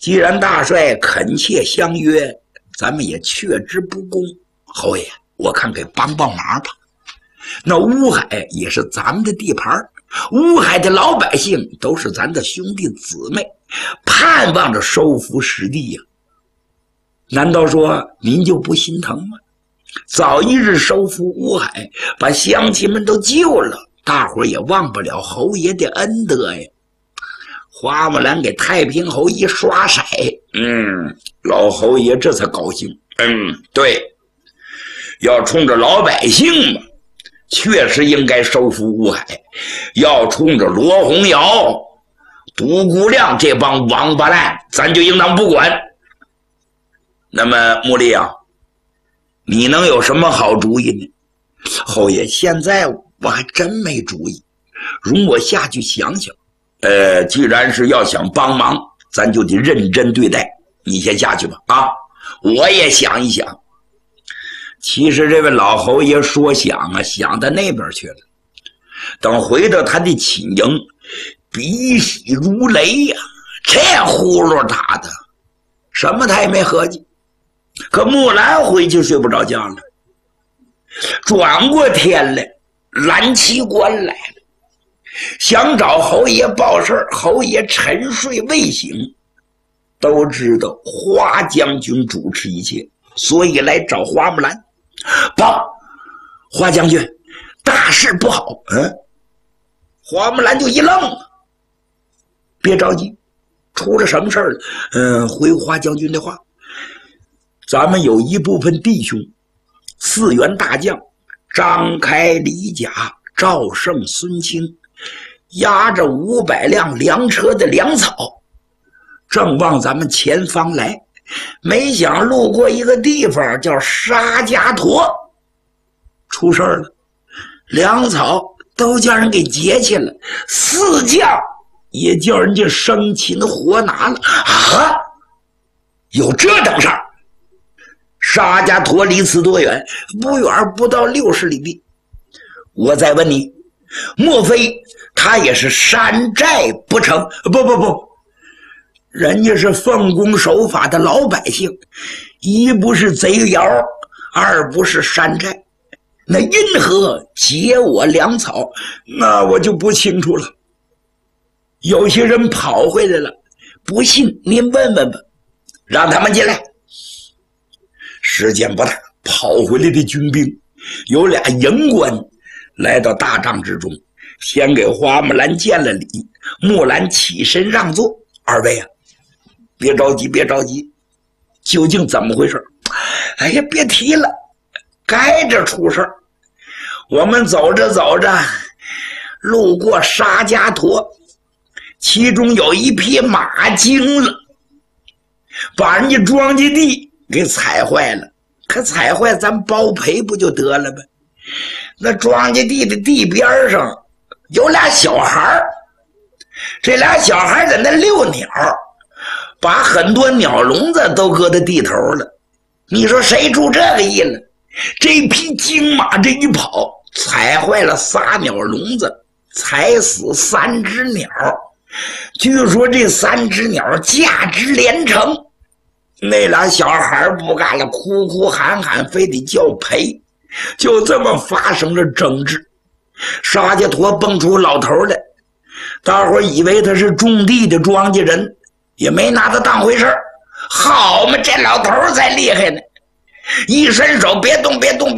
既然大帅恳切相约，咱们也却之不恭。侯爷，我看给帮帮忙吧。那乌海也是咱们的地盘，乌海的老百姓都是咱的兄弟姊妹，盼望着收复失地呀。难道说您就不心疼吗？早一日收复乌海，把乡亲们都救了，大伙也忘不了侯爷的恩德呀。花木兰给太平侯一刷色，老侯爷这才高兴。对，要冲着老百姓嘛，确实应该收复乌海。要冲着罗洪尧、独孤亮这帮王八蛋，咱就应当不管。那么穆丽啊，你能有什么好主意呢？侯爷，现在我还真没主意，容我下去想想。既然是要想帮忙，咱就得认真对待。你先下去吧。啊，我也想一想。其实这位老侯爷说想啊，想到那边去了。等回到他的寝营，鼻息如雷呀，这呼噜打的，什么他也没合计。可木兰回去睡不着觉了，转过天来，蓝旗官来了，想找侯爷报事，侯爷沉睡未醒。都知道花将军主持一切，所以来找花木兰。报，花将军，大事不好。花木兰就一愣，别着急，出了什么事儿了？回花将军的话，咱们有一部分弟兄，4员大将张开、李甲、赵胜、孙清，押着500辆粮车的粮草，正往咱们前方来。没想路过一个地方叫沙迦陀，出事了，粮草都叫人给劫去了，4将也叫人家生擒活拿了。啊，有这等事儿？沙迦陀离此多远？不远，不到60里地。我再问你，莫非他也是山寨不成？不，人家是奉公守法的老百姓，一不是贼窑，二不是山寨，那因何劫我粮草？那我就不清楚了。有些人跑回来了，不信您问问吧，让他们进来。时间不大，跑回来的军兵有俩营官来到大帐之中，先给花木兰见了礼。木兰起身让座。二位啊，别着急，究竟怎么回事？哎呀，别提了，该着出事儿。我们走着路过沙迦陀，其中有一匹马惊了，把人家庄稼地给踩坏了。可踩坏咱包赔不就得了吗？那庄稼地的地边上有俩小孩，这俩小孩在那遛鸟，把很多鸟笼子都搁在地头了。你说谁出这个意了？这匹金马这一跑，踩坏了仨鸟笼子，踩死3只鸟。据说这3只鸟价值连城。那俩小孩不干了，哭哭喊喊，非得叫赔。就这么发生了争执。沙迦陀蹦出老头来，大伙以为他是种地的庄稼人，也没拿他当回事。好嘛，这老头才厉害呢，一伸手，别动。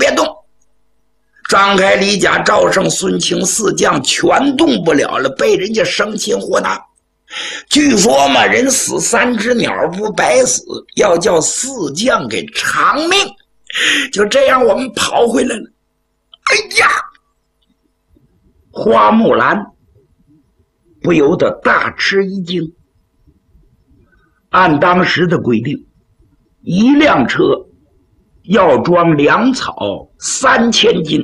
张开、李甲、赵胜、孙清4将全动不了了，被人家生擒活拿。据说嘛，人死3只鸟不白死，要叫4将给偿命。就这样我们跑回来了。哎呀，花木兰不由得大吃一惊。按当时的规定，1辆车要装粮草3000斤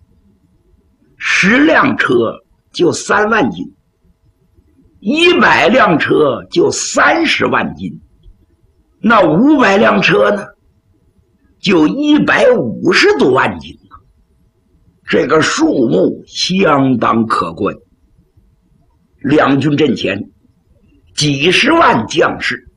，10辆车就3万斤，100辆车就30万斤，那500辆车呢，就150多万斤。这个数目相当可观。两军阵前，几十万将士